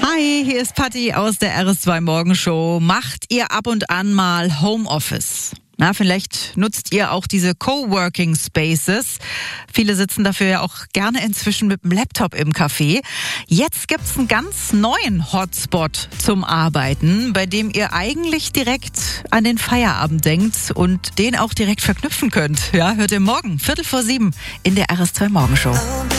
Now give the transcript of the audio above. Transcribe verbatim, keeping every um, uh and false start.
Hi, hier ist Patti aus der R S zwei Morgenshow. Macht ihr ab und an mal Homeoffice? Na, vielleicht nutzt ihr auch diese Coworking Spaces. Viele sitzen dafür ja auch gerne inzwischen mit dem Laptop im Café. Jetzt gibt's einen ganz neuen Hotspot zum Arbeiten, bei dem ihr eigentlich direkt an den Feierabend denkt und den auch direkt verknüpfen könnt. Ja, hört ihr morgen, Viertel vor sieben in der R S zwei Morgenshow.